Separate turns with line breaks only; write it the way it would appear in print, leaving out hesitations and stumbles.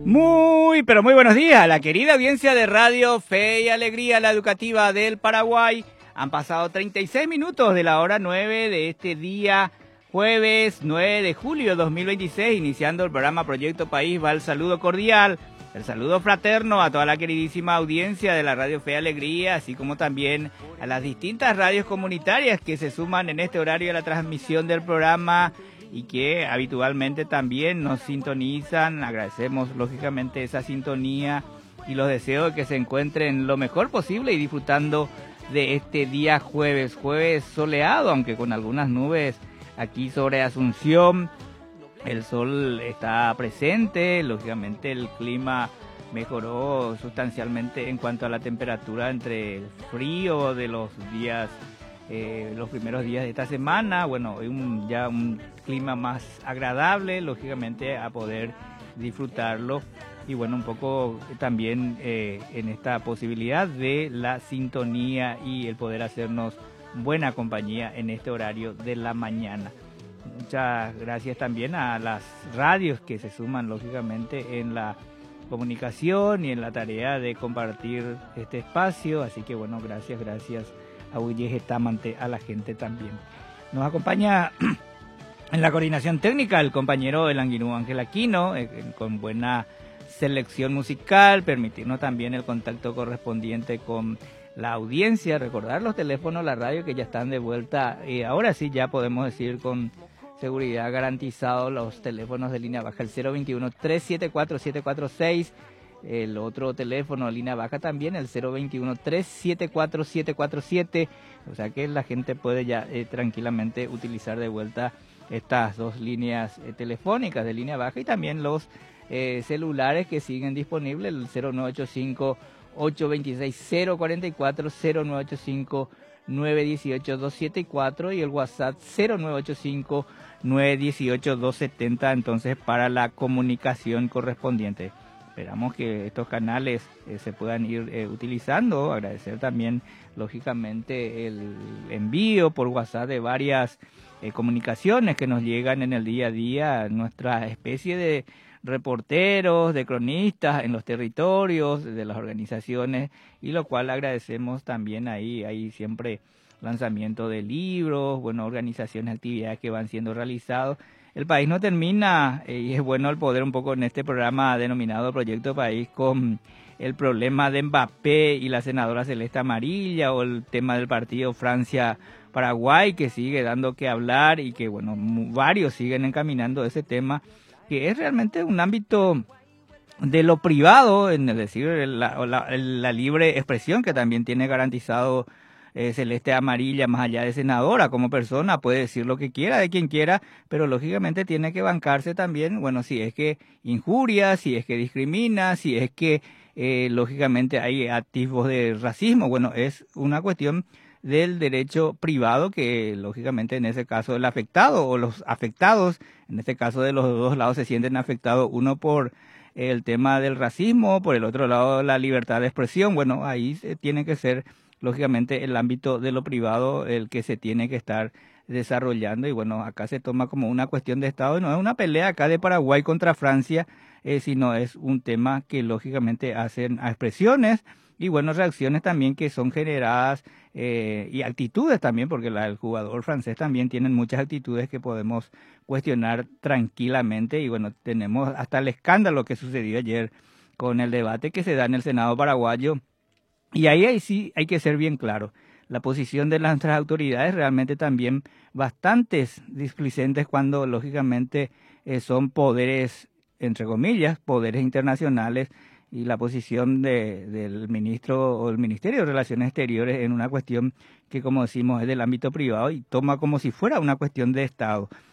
Muy, pero muy buenos días a la querida audiencia de Radio Fe y Alegría, la educativa del Paraguay. Han pasado 36 minutos de la hora 9 de este día, jueves 9 de julio de 2026, iniciando el programa Proyecto País. Va el saludo cordial, el saludo fraterno a toda la queridísima audiencia de la Radio Fe y Alegría, así como también a las distintas radios comunitarias que se suman en este horario a la transmisión del programa y que habitualmente también nos sintonizan. Agradecemos lógicamente esa sintonía y los deseos de que se encuentren lo mejor posible y disfrutando de este día jueves soleado, aunque con algunas nubes aquí sobre Asunción. El sol está presente, lógicamente el clima mejoró sustancialmente en cuanto a la temperatura entre el frío de los días, los primeros días de esta semana. Bueno, ya un clima más agradable, lógicamente a poder disfrutarlo. Y bueno, un poco también en esta posibilidad de la sintonía y el poder hacernos buena compañía en este horario de la mañana. Muchas gracias también a las radios que se suman lógicamente en la comunicación y en la tarea de compartir este espacio. Así que bueno, gracias a Uyeje Tamante, a la gente también. Nos acompaña en la coordinación técnica el compañero El Anguinú Ángel Aquino, con buena selección musical, permitirnos también el contacto correspondiente con la audiencia, recordar los teléfonos, la radio que ya están de vuelta. Ahora sí ya podemos decir con seguridad garantizado los teléfonos de línea baja, el 021-374-746, el otro teléfono de línea baja también, el 021-374-747, o sea que la gente puede ya tranquilamente utilizar de vuelta estas dos líneas telefónicas de línea baja y también los celulares que siguen disponibles, el 0985-826-044, 0985-918-274 y el WhatsApp 0985-918-270, entonces para la comunicación correspondiente. Esperamos que estos canales se puedan ir utilizando. Agradecer también, lógicamente, el envío por WhatsApp de varias comunicaciones que nos llegan en el día a día, nuestra especie de reporteros, de cronistas en los territorios, de las organizaciones, y lo cual agradecemos también ahí. Hay siempre lanzamiento de libros, bueno, organizaciones, actividades que van siendo realizadas. El país no termina, y es bueno el poder un poco en este programa denominado Proyecto País con el problema de Mbappé y la senadora Celeste Amarilla, o el tema del partido Francia-Paraguay que sigue dando que hablar y que bueno, varios siguen encaminando ese tema, que es realmente un ámbito de lo privado, es decir, la libre expresión que también tiene garantizado Celeste Amarilla, más allá de senadora, como persona puede decir lo que quiera de quien quiera, pero lógicamente tiene que bancarse también, bueno, si es que injuria, si es que discrimina, si es que lógicamente hay atisbos de racismo. Bueno, es una cuestión del derecho privado que lógicamente en ese caso el afectado o los afectados, en este caso de los dos lados, se sienten afectados, uno por el tema del racismo, por el otro lado la libertad de expresión. Bueno, ahí tiene que ser lógicamente el ámbito de lo privado el que se tiene que estar desarrollando, y bueno, acá se toma como una cuestión de Estado, y no es una pelea acá de Paraguay contra Francia, sino es un tema que lógicamente hacen a expresiones y bueno, reacciones también que son generadas y actitudes también, porque el jugador francés también tiene muchas actitudes que podemos cuestionar tranquilamente. Y bueno, tenemos hasta el escándalo que sucedió ayer con el debate que se da en el Senado paraguayo. Y ahí sí hay que ser bien claro. La posición de nuestras autoridades realmente también bastantes displicentes cuando lógicamente son poderes, entre comillas, poderes internacionales, y la posición del ministro o el Ministerio de Relaciones Exteriores en una cuestión que, como decimos, es del ámbito privado y toma como si fuera una cuestión de Estado.